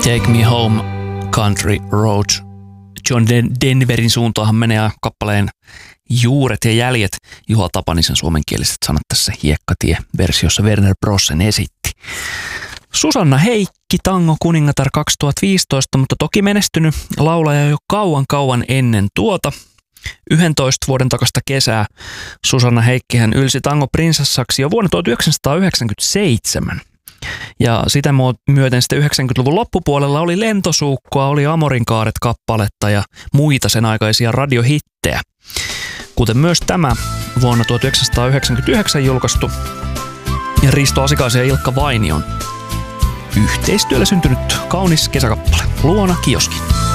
Take Me Home, Country Roads. John Denverin suuntaanhan menee kappaleen juuret ja jäljet. Juha Tapanisen suomenkieliset sanat tässä Hiekkatie-versiossa Werner Brossen esitti. Susanna Heikki, Tango kuningatar 2015, mutta toki menestynyt laulaja jo kauan ennen tuota. 11 vuoden takasta kesää Susanna Heikkihän ylsi tangoprinsessaksi jo vuonna 1997. Ja sitä myöten sitten 90-luvun loppupuolella oli Lentosuukkoa, oli Amorinkaaren-kappaletta ja muita sen aikaisia radiohittejä. Kuten myös tämä vuonna 1999 julkaistu ja Risto Asikaisen ja Ilkka Vainion yhteistyöllä syntynyt kaunis kesäkappale Luona kioski.